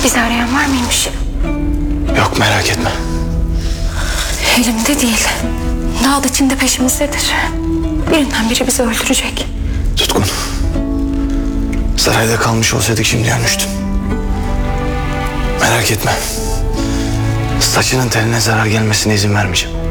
Bizi arayan var mıymış? Yok, merak etme. Elimde değil. Dağ içinde peşimizdedir. Birinden biri bizi öldürecek. Tutkun. Sarayda kalmış olsaydık şimdi yanmıştım. Merak etme. Saçının teline zarar gelmesine izin vermeyeceğim.